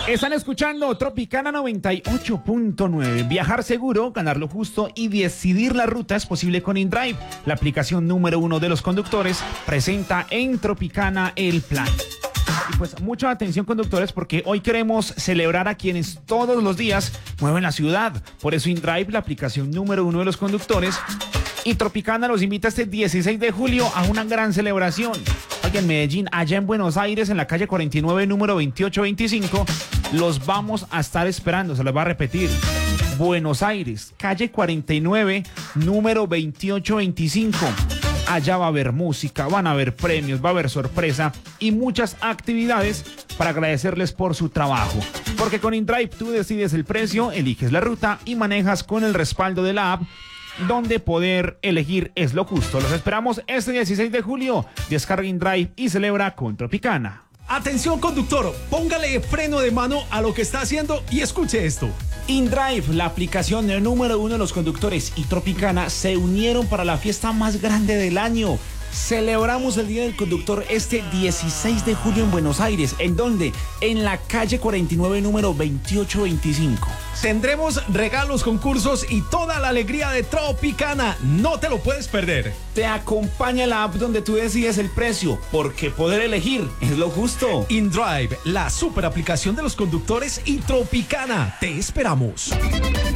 Están escuchando Tropicana 98.9. Viajar seguro, ganar lo justo y decidir la ruta es posible con InDrive. La aplicación número 1 de los conductores presenta en Tropicana el plan. Y pues mucha atención, conductores, porque hoy queremos celebrar a quienes todos los días mueven la ciudad. Por eso InDrive, la aplicación número 1 de los conductores, y Tropicana los invita este 16 de julio a una gran celebración. Aquí en Medellín, allá en Buenos Aires, en la calle 49, número 2825, los vamos a estar esperando. Se los va a repetir. Buenos Aires, calle 49, número 2825. Allá va a haber música, van a haber premios, va a haber sorpresa y muchas actividades para agradecerles por su trabajo. Porque con InDrive tú decides el precio, eliges la ruta y manejas con el respaldo de la app, donde poder elegir es lo justo. Los esperamos este 16 de julio. Descarga InDrive y celebra con Tropicana. Atención, conductor, póngale freno de mano a lo que está haciendo y escuche esto. InDrive, la aplicación número 1 de los conductores, y Tropicana se unieron para la fiesta más grande del año. Celebramos el Día del Conductor este 16 de julio en Buenos Aires. ¿En dónde? En la calle 49, número 2825. Tendremos regalos, concursos y toda la alegría de Tropicana. No te lo puedes perder. Te acompaña la app donde tú decides el precio, porque poder elegir es lo justo. InDrive, la super aplicación de los conductores, y Tropicana. Te esperamos.